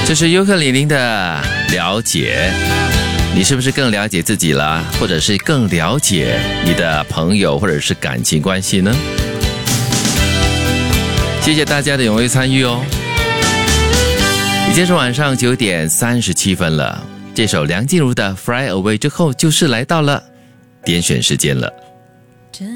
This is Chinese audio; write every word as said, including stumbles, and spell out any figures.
这是尤克里里的了解，你是不是更了解自己了，或者是更了解你的朋友或者是感情关系呢？谢谢大家的踊跃参与哦。已经是晚上九点三十七分了，这首梁静茹的 Fly Away 之后，就是来到了点选时间了。